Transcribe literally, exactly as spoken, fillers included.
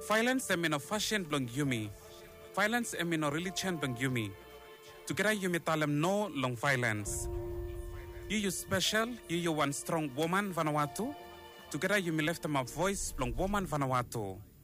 Violence emi no fashion blong yumi. Violence emi no religion blong yumi. Together yumi talem no long violence. You you special, you you one strong woman Vanuatu. Together yumi left them a voice blong woman Vanuatu.